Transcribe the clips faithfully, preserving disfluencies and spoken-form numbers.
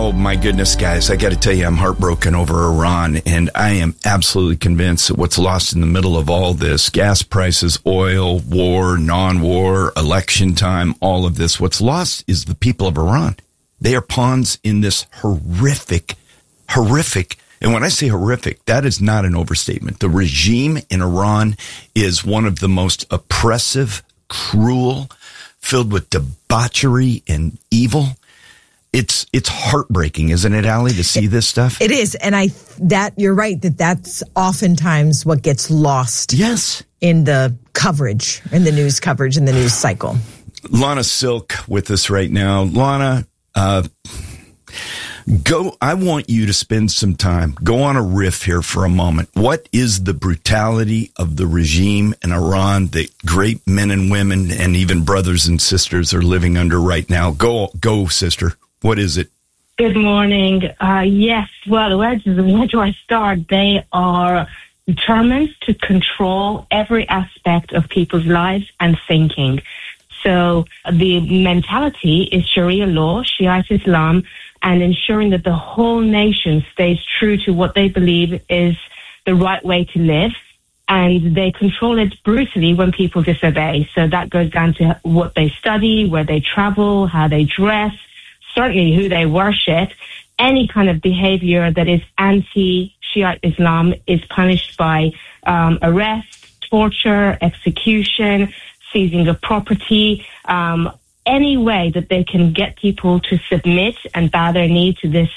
Oh, my goodness, guys. I got to tell you, I'm heartbroken over Iran, and I am absolutely convinced that what's lost in the middle of all this, gas prices, oil, war, non-war, election time, all of this, what's lost is the people of Iran. They are pawns in this horrific, horrific, and when I say horrific, that is not an overstatement. The regime in Iran is one of the most oppressive, cruel, filled with debauchery and evil. It's it's heartbreaking, isn't it, Allie, to see this stuff? It is, and I that you're right that that's oftentimes what gets lost. Yes, in the coverage, in the news coverage, in the news cycle. Lana Silk with us right now. Lana, uh, go. I want you to spend some time. Go on a riff here for a moment. What is the brutality of the regime in Iran that great men and women and even brothers and sisters are living under right now? Go, go, sister. What is it? Good morning. Uh, yes, well, where do, where do I start? They are determined to control every aspect of people's lives and thinking. So the mentality is Sharia law, Shiite Islam, and ensuring that the whole nation stays true to what they believe is the right way to live. And they control it brutally when people disobey. So that goes down to what they study, where they travel, how they dress, certainly who they worship. Any kind of behavior that is anti-Shiite Islam is punished by um, arrest, torture, execution, seizing of property, um, any way that they can get people to submit and bow their knee to this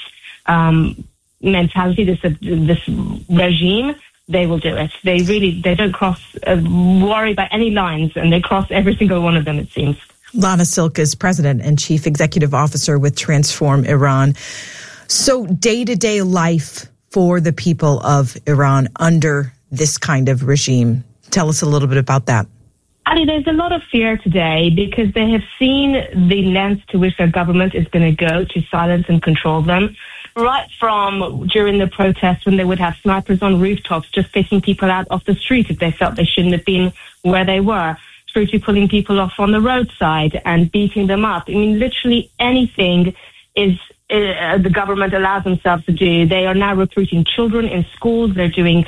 um, mentality, this uh, this regime, they will do it. They really, they don't cross, uh, worry about any lines, and they cross every single one of them, it seems. Lana Silk is president and chief executive officer with Transform Iran. So day-to-day life for the people of Iran under this kind of regime. Tell us a little bit about that. Ali, there's a lot of fear today because they have seen the lengths to which their government is going to go to silence and control them. Right from during the protests when they would have snipers on rooftops just picking people out off the street if they felt they shouldn't have been where they were, through to pulling people off on the roadside and beating them up. I mean, literally anything is uh, the government allows themselves to do. They are now recruiting children in schools. They're doing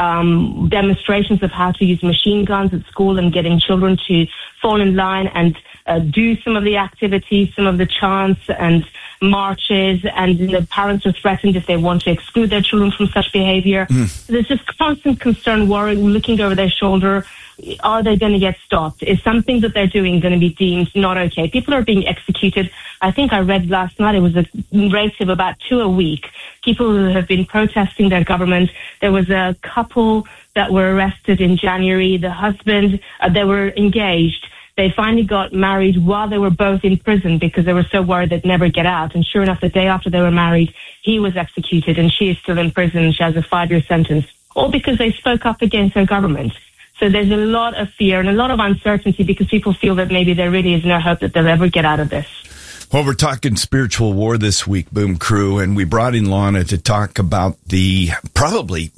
um, demonstrations of how to use machine guns at school and getting children to fall in line and uh, do some of the activities, some of the chants and marches, and the parents are threatened if they want to exclude their children from such behavior. Mm. There's just constant concern, worrying, looking over their shoulder. Are they going to get stopped? Is something that they're doing going to be deemed not okay? People are being executed. I think I read last night it was a rate of about two a week. People who have been protesting their government. There was a couple that were arrested in January. The husband, uh, they were engaged. They finally got married while they were both in prison because they were so worried they'd never get out. And sure enough, the day after they were married, he was executed and she is still in prison. She has a five-year sentence, all because they spoke up against their government. So there's a lot of fear and a lot of uncertainty because people feel that maybe there really is no hope that they'll ever get out of this. Well, we're talking spiritual war this week, Boom Crew, and we brought in Lana to talk about the probably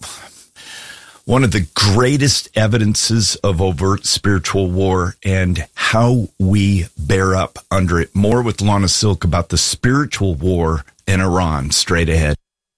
one of the greatest evidences of overt spiritual war and how we bear up under it. More with Lana Silk about the spiritual war in Iran straight ahead.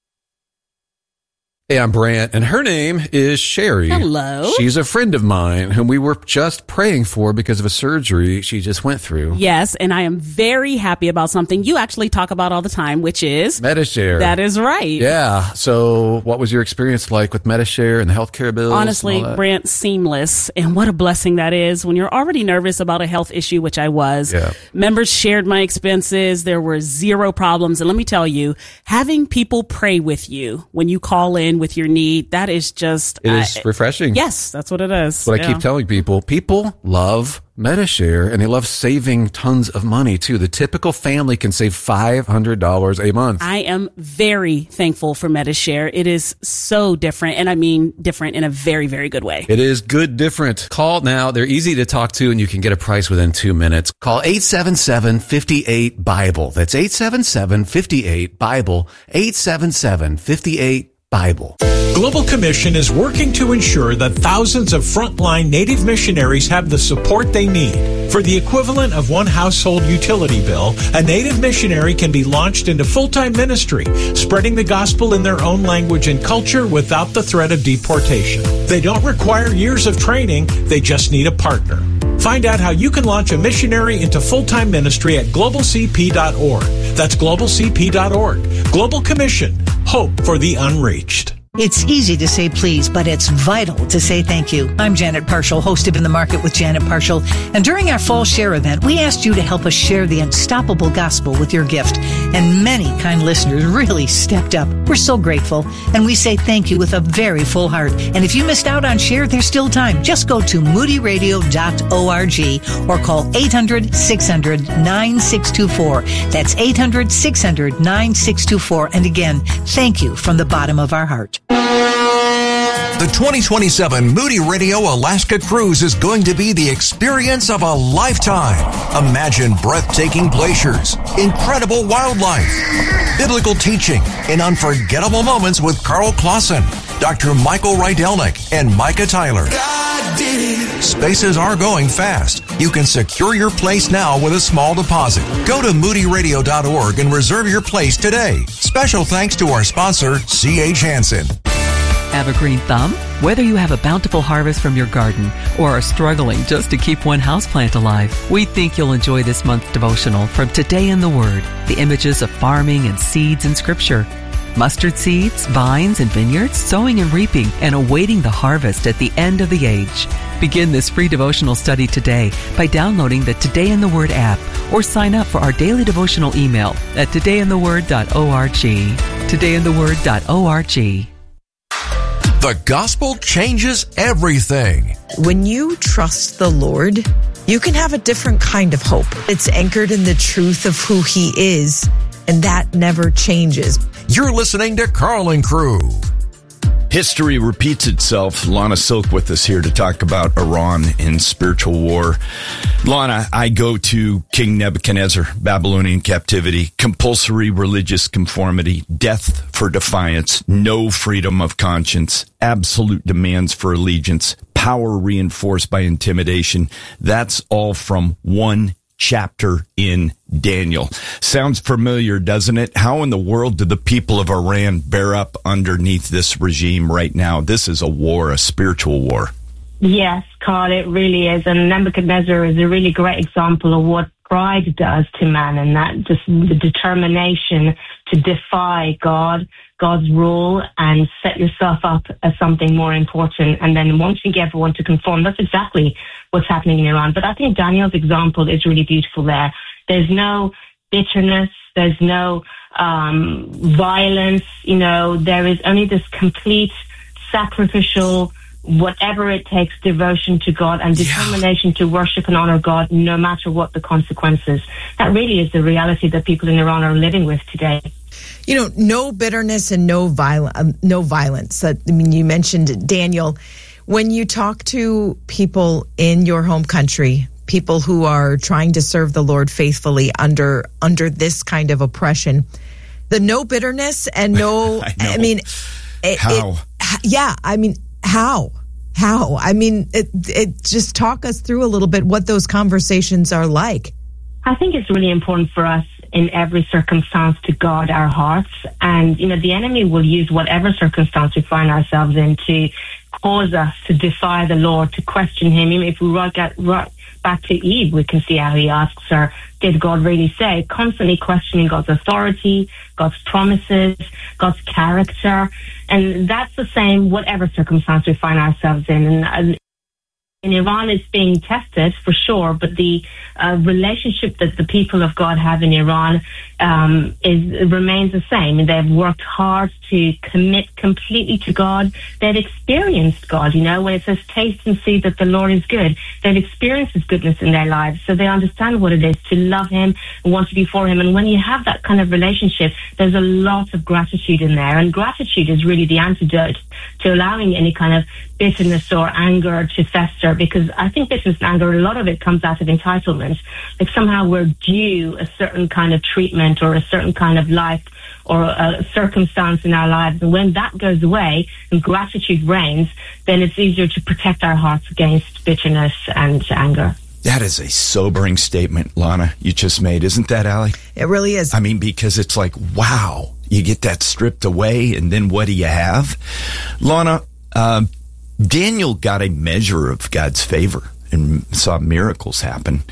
Hey, I'm Brant, and her name is Sherry. Hello. She's a friend of mine whom we were just praying for because of a surgery she just went through. Yes, and I am very happy about something you actually talk about all the time, which is Medi-Share. That is right. Yeah. So what was your experience like with Medi-Share and the healthcare bills? Honestly, Brant, seamless. And what a blessing that is when you're already nervous about a health issue, which I was. Yeah. Members shared my expenses. There were zero problems. And let me tell you, having people pray with you when you call in with your need, that is just... It is uh, refreshing. Yes, that's what it is. That's what yeah. I keep telling people. People love Medi-Share, and they love saving tons of money, too. The typical family can save five hundred dollars a month. I am very thankful for Medi-Share. It is so different, and I mean different in a very, very good way. It is good different. Call now. They're easy to talk to, and you can get a price within two minutes. Call eight seven seven, five eight, BIBLE. That's eight seven seven, five eight, BIBLE, eight seven seven, five eight, Bible. Global Commission is working to ensure that thousands of frontline Native missionaries have the support they need. For the equivalent of one household utility bill, a Native missionary can be launched into full-time ministry, spreading the gospel in their own language and culture without the threat of deportation. They don't require years of training, they just need a partner. Find out how you can launch a missionary into full-time ministry at global c p dot org. That's global c p dot org. Global Commission. Hope for the unreached. It's easy to say please, but it's vital to say thank you. I'm Janet Parshall, host of In the Market with Janet Parshall. And during our Fall Share event, we asked you to help us share the unstoppable gospel with your gift. And many kind listeners really stepped up. We're so grateful. And we say thank you with a very full heart. And if you missed out on Share, there's still time. Just go to moody radio dot org or call eight hundred, six hundred, nine six two four. That's eight hundred, six hundred, nine six two four. And again, thank you from the bottom of our heart. The twenty twenty-seven Moody Radio Alaska Cruise is going to be the experience of a lifetime. Imagine breathtaking glaciers, incredible wildlife, biblical teaching, and unforgettable moments with Carl Clausen, Doctor Michael Rydelnik, and Micah Tyler. Spaces are going fast. You can secure your place now with a small deposit. Go to moody radio dot org and reserve your place today. Special thanks to our sponsor, C H Hansen. Have a green thumb? Whether you have a bountiful harvest from your garden or are struggling just to keep one houseplant alive, we think you'll enjoy this month's devotional from Today in the Word, the images of farming and seeds in Scripture. Mustard seeds, vines, and vineyards, sowing and reaping, and awaiting the harvest at the end of the age. Begin this free devotional study today by downloading the Today in the Word app or sign up for our daily devotional email at today in the word dot org. today in the word dot org. The gospel changes everything. When you trust the Lord, you can have a different kind of hope. It's anchored in the truth of who He is, and that never changes. You're listening to Carl and Crew. History repeats itself. Lana Silk with us here to talk about Iran and spiritual war. Lana, I go to King Nebuchadnezzar, Babylonian captivity, compulsory religious conformity, death for defiance, no freedom of conscience, absolute demands for allegiance, power reinforced by intimidation. That's all from one chapter in Daniel. Sounds familiar, doesn't it? How in the world do the people of Iran bear up underneath this regime right now? This is a war, a spiritual war. Yes, Carl, it really is. And Nebuchadnezzar is a really great example of what pride does to man, and that just the determination to defy God, God's rule, and set yourself up as something more important, and then wanting everyone to conform. That's exactly what's happening in Iran. But I think Daniel's example is really beautiful there. There's no bitterness. There's no um, violence. You know, there is only this complete sacrificial, whatever it takes, devotion to God and determination yeah. to worship and honor God no matter what the consequences. That really is the reality that people in Iran are living with today. You know, no bitterness and no violence. Um, no violence. Uh, I mean, you mentioned Daniel. When you talk to people in your home country, people who are trying to serve the Lord faithfully under under this kind of oppression, the no bitterness and no, I, I mean, it, how? It, yeah, I mean, how? How? I mean, it, it just talk us through a little bit what those conversations are like. I think it's really important for us in every circumstance to guard our hearts. And, you know, the enemy will use whatever circumstance we find ourselves in to cause us to defy the Lord, to question Him. Even if we right, get, right back to Eve, we can see how he asks her, did God really say? Constantly questioning God's authority, God's promises, God's character. And that's the same whatever circumstance we find ourselves in. And, and in Iran, it's being tested for sure, but the uh, relationship that the people of God have in Iran um, is remains the same. They've worked hard to commit completely to God. They've experienced God. You know, when it says taste and see that the Lord is good, they've experienced His goodness in their lives, so they understand what it is to love Him and want to be for Him. And when you have that kind of relationship, there's a lot of gratitude in there. And gratitude is really the antidote to allowing any kind of bitterness or anger to fester, because I think bitterness and anger, a lot of it comes out of entitlement. Like somehow we're due a certain kind of treatment or a certain kind of life or a circumstance in our lives. And when that goes away and gratitude reigns, then it's easier to protect our hearts against bitterness and anger. That is a sobering statement, Lana, you just made. Isn't that, Allie? It really is. I mean, because it's like, wow, you get that stripped away, and then what do you have? Lana, uh, Daniel got a measure of God's favor and saw miracles happen.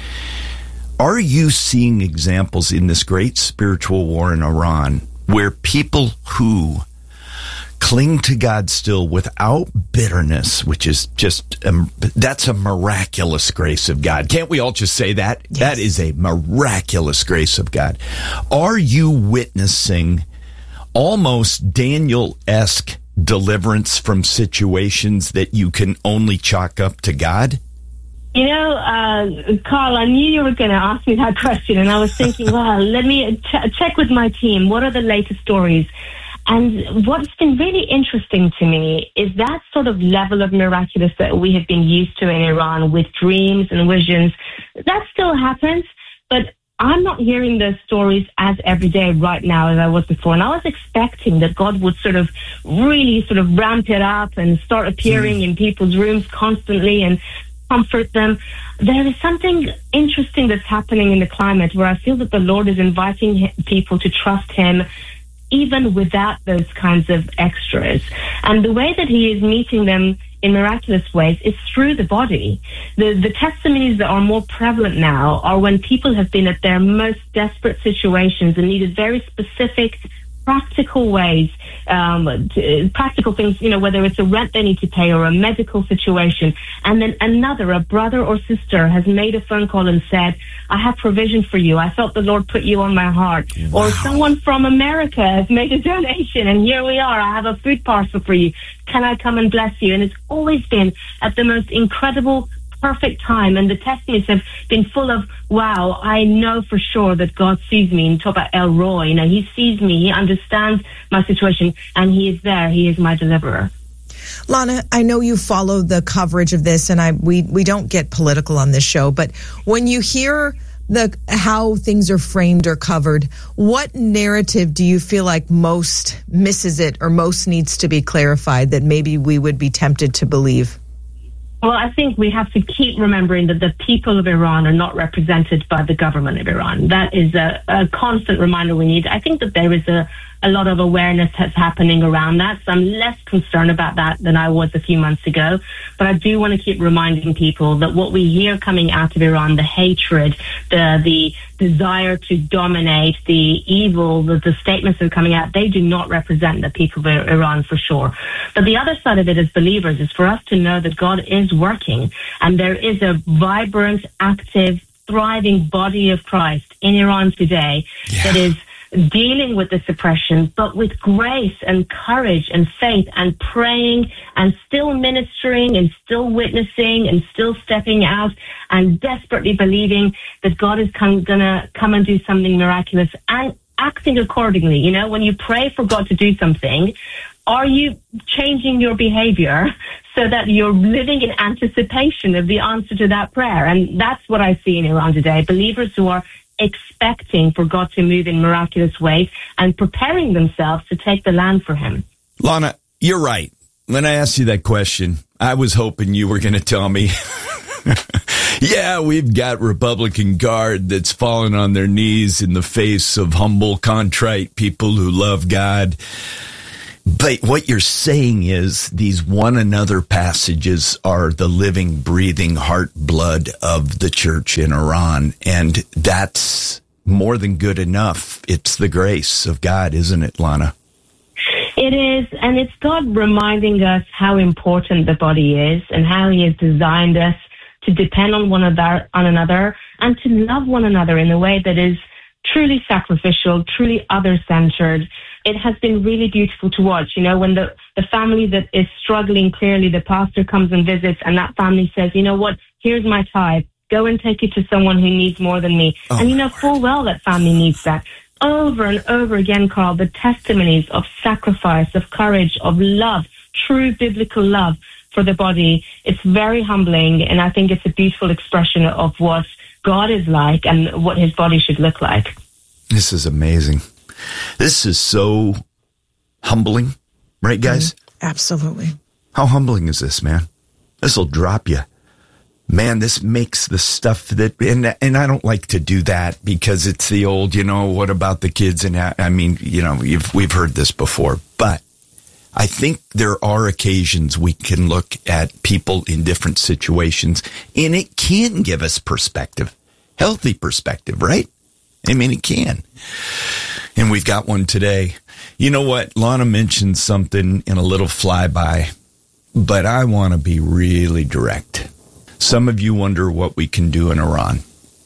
Are you seeing examples in this great spiritual war in Iran where people who cling to God still without bitterness, which is just, um, that's a miraculous grace of God. Can't we all just say that? Yes. That is a miraculous grace of God. Are you witnessing almost Daniel-esque deliverance from situations that you can only chalk up to God? You know, uh, Carl, I knew you were going to ask me that question, and I was thinking, well, let me ch- check with my team. What are the latest stories? And what's been really interesting to me is that sort of level of miraculous that we have been used to in Iran with dreams and visions. That still happens, but I'm not hearing those stories as every day right now as I was before. And I was expecting that God would sort of really sort of ramp it up and start appearing mm. in people's rooms constantly and comfort them. There is something interesting that's happening in the climate where I feel that the Lord is inviting people to trust Him even without those kinds of extras. And the way that He is meeting them in miraculous ways is through the body. The the testimonies that are more prevalent now are when people have been at their most desperate situations and needed very specific, practical ways, um, to, practical things, you know, whether it's a rent they need to pay or a medical situation. And then another, a brother or sister has made a phone call and said, I have provision for you. I felt the Lord put you on my heart. Wow. Or someone from America has made a donation and here we are. I have a food parcel for you. Can I come and bless you? And it's always been at the most incredible, perfect time. And the testimonies have been full of, wow, I know for sure that God sees me. And talk about El Roy, you know, He sees me. He understands my situation and He is there. He is my deliverer. Lana, I know you follow the coverage of this, and I we we don't get political on this show, but when you hear the how things are framed or covered, what narrative do you feel like most misses it or most needs to be clarified that maybe we would be tempted to believe? Well, I think we have to keep remembering that the people of Iran are not represented by the government of Iran. That is a, a constant reminder we need. I think that there is a, a lot of awareness that's happening around that, so I'm less concerned about that than I was a few months ago. But I do want to keep reminding people that what we hear coming out of Iran, the hatred, the the desire to dominate, the evil, the, the statements that are coming out, they do not represent the people of Iran for sure. But the other side of it as believers is for us to know that God is working and there is a vibrant, active, thriving body of Christ in Iran today yeah. that is dealing with the suppression, but with grace and courage and faith and praying and still ministering and still witnessing and still stepping out and desperately believing that God is going to come and do something miraculous and acting accordingly. You know, when you pray for God to do something, are you changing your behavior so that you're living in anticipation of the answer to that prayer? And that's what I see in Iran today. Believers who are expecting for God to move in miraculous ways and preparing themselves to take the land for Him. Lana, you're right. When I asked you that question, I was hoping you were going to tell me, yeah, we've got Republican Guard that's fallen on their knees in the face of humble, contrite people who love God. But what you're saying is these one another passages are the living, breathing heart blood of the church in Iran. And that's more than good enough. It's the grace of God, isn't it, Lana? It is. And it's God reminding us how important the body is and how He has designed us to depend on one another, on another and to love one another in a way that is truly sacrificial, truly other-centered. It has been really beautiful to watch. You know, when the, the family that is struggling, clearly the pastor comes and visits and that family says, you know what, here's my tithe. Go and take it to someone who needs more than me. Oh, and you know full well that family needs that. over and over again, Carl, the testimonies of sacrifice, of courage, of love, true biblical love for the body. It's very humbling, and I think it's a beautiful expression of what God is like and what his body should look like. This is amazing. This is so humbling, right, guys? Mm, absolutely. How humbling is this, man? This will drop you. Man, this makes the stuff that, and and I don't like to do that because it's the old, you know, what about the kids? And I mean, you know, we've, we've heard this before, but I think there are occasions we can look at people in different situations and it can give us perspective, healthy perspective, right? I mean, it can. And we've got one today. You know what? Lana mentioned something in a little flyby, but I want to be really direct. Some of you wonder what we can do in Iran.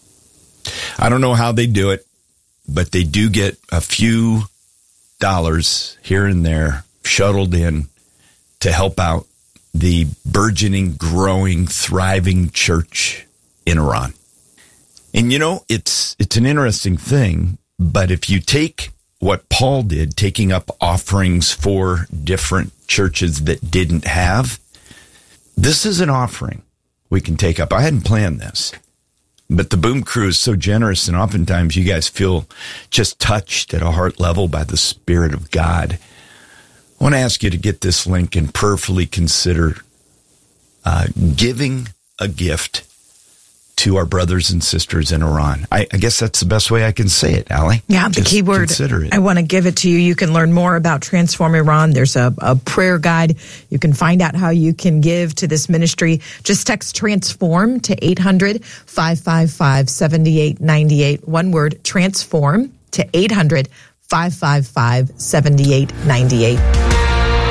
I don't know how they do it, but they do get a few dollars here and there shuttled in to help out the burgeoning, growing, thriving church in Iran. And you know, it's it's an interesting thing, but if you take what Paul did, taking up offerings for different churches that didn't have, this is an offering we can take up. I hadn't planned this, but the Boom Crew is so generous, and oftentimes you guys feel just touched at a heart level by the Spirit of God. I want to ask you to get this link and prayerfully consider uh, giving a gift to our brothers and sisters in Iran. I, I guess that's the best way I can say it, Allie. Yeah, the Just key word, consider it. I want to give it to you. You can learn more about Transform Iran. There's a, a prayer guide. You can find out how you can give to this ministry. Just text TRANSFORM to eight hundred, five five five, seven eight nine eight. One word, TRANSFORM to eight hundred, five five five, seven eight nine eight.